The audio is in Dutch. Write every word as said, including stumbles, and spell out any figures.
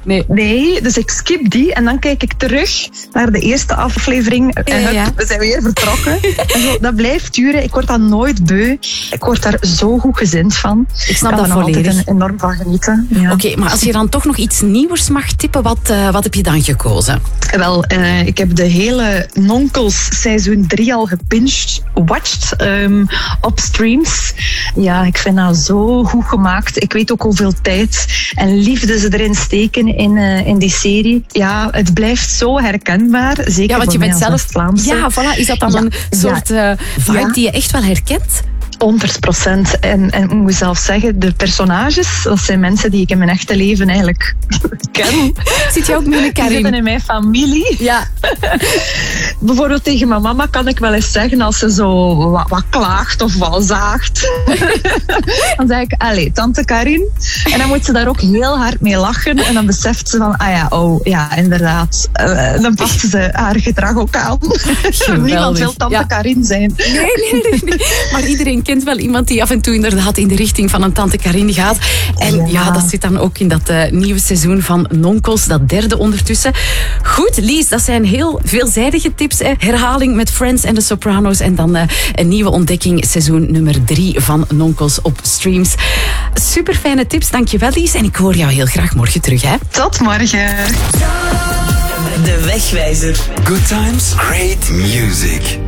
Nee. Nee, dus ik skip die en dan kijk ik terug naar de eerste aflevering. En Ja, ja. hup, we zijn weer vertrokken. En zo, dat blijft duren. Ik word dan nooit beu. Ik word daar zo goed gezind van. Ik snap kan dat er nog volledig. altijd enorm van genieten. Ja. Oké, okay, maar als je dan toch nog iets nieuws mag tippen, wat, uh, wat heb je dan gekozen? Wel, uh, ik heb de hele Nonkels seizoen drie al gebinged, watched um, op streams. Ja, ik vind dat zo goed gemaakt. Ik weet ook hoeveel tijd en liefde ze erin steken in, uh, in die serie. Ja, het blijft zo herkenbaar. Zeker ja, want je bent zelf Vlaamse. Ja, voilà. Is dat dan ja, een soort uh, vibe ja. die je echt wel herkent? honderd procent. En, en ik moet zelf zeggen, de personages, dat zijn mensen die ik in mijn echte leven eigenlijk ken. Zit je ook met een Karin? Die zitten in mijn familie. Ja. Bijvoorbeeld tegen mijn mama kan ik wel eens zeggen als ze zo wat, wat klaagt of wat zaagt. Dan zeg ik, allee, tante Karin. En dan moet ze daar ook heel hard mee lachen. En dan beseft ze van, ah ja, oh ja, inderdaad. Uh, dan past ze haar gedrag ook aan. Niemand wil tante ja. Karin zijn. Nee, nee, nee, nee. Maar iedereen kent wel iemand die af en toe inderdaad in de richting van een tante Karin gaat. En ja, ja dat zit dan ook in dat uh, nieuwe seizoen van Nonkels, dat derde ondertussen. Goed, Lies, dat zijn heel veelzijdige tips. Hè. Herhaling met Friends en The Sopranos en dan uh, een nieuwe ontdekking, seizoen nummer drie van Nonkels op streams. Super fijne tips, dankjewel Lies. En ik hoor jou heel graag morgen terug. Hè. Tot morgen. De Wegwijzer. Good times, great music.